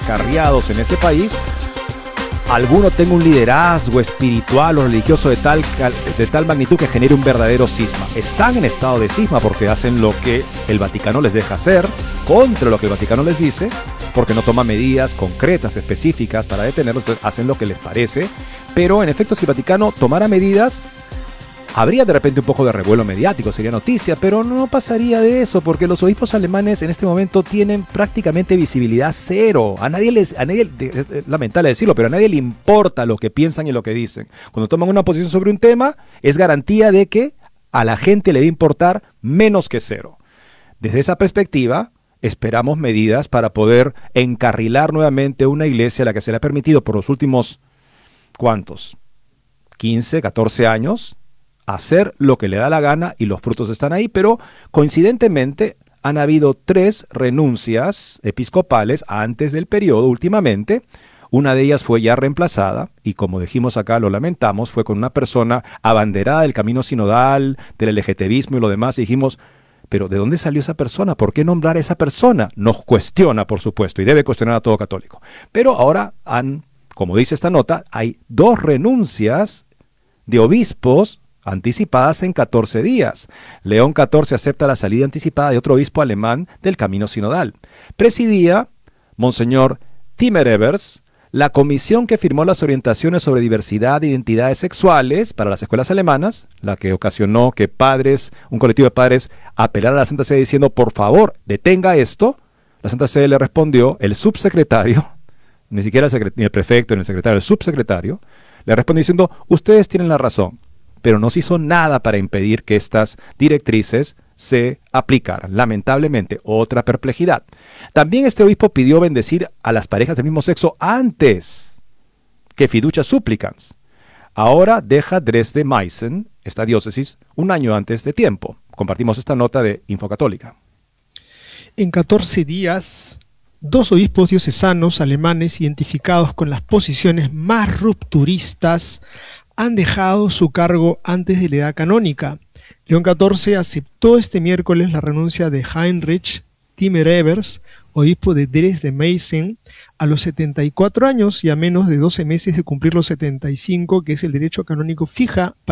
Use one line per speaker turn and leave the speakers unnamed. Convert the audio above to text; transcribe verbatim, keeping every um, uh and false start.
acarreados en ese país, alguno tenga un liderazgo espiritual o religioso de tal, de tal magnitud que genere un verdadero cisma. Están en estado de cisma porque hacen lo que el Vaticano les deja hacer, contra lo que el Vaticano les dice, porque no toma medidas concretas, específicas para detenerlos, entonces hacen lo que les parece. Pero en efecto, si el Vaticano tomara medidas, habría de repente un poco de revuelo mediático, sería noticia, pero no pasaría de eso, porque los obispos alemanes en este momento tienen prácticamente visibilidad cero. A nadie les, a nadie, es lamentable decirlo, pero a nadie le importa lo que piensan y lo que dicen. Cuando toman una posición sobre un tema, es garantía de que a la gente le va a importar menos que cero. Desde esa perspectiva, esperamos medidas para poder encarrilar nuevamente una iglesia a la que se le ha permitido por los últimos, ¿cuántos? quince, catorce años, hacer lo que le da la gana y los frutos están ahí, pero coincidentemente han habido tres renuncias episcopales antes del periodo últimamente. Una de ellas fue ya reemplazada y, como dijimos acá, lo lamentamos, fue con una persona abanderada del camino sinodal, del LGTBismo y lo demás, y dijimos, pero ¿de dónde salió esa persona? ¿Por qué nombrar a esa persona? Nos cuestiona, por supuesto, y debe cuestionar a todo católico. Pero ahora han, como dice esta nota, hay dos renuncias de obispos anticipadas en catorce días. León catorce acepta la salida anticipada de otro obispo alemán del camino sinodal. Presidía Monseñor Timmer Evers, la comisión que firmó las orientaciones sobre diversidad de identidades sexuales para las escuelas alemanas, la que ocasionó que padres, un colectivo de padres, apelara a la Santa Sede diciendo, por favor, detenga esto. La Santa Sede le respondió, el subsecretario, ni siquiera el, secret- ni el prefecto ni el secretario, el subsecretario, le respondió diciendo, ustedes tienen la razón, pero no se hizo nada para impedir que estas directrices se aplicaran. Lamentablemente, otra perplejidad. También este obispo pidió bendecir a las parejas del mismo sexo antes que fiducia supplicans. Ahora deja Dresde-Meißen, esta diócesis, un año antes de tiempo. Compartimos esta nota de Infocatólica.
En catorce días, dos obispos diocesanos alemanes identificados con las posiciones más rupturistas han dejado su cargo antes de la edad canónica. León catorce aceptó este miércoles la renuncia de Heinrich Timmer Evers, obispo de Dresde-Meißen, a los setenta y cuatro años y a menos de doce meses de cumplir los setenta y cinco, que es el derecho canónico fija para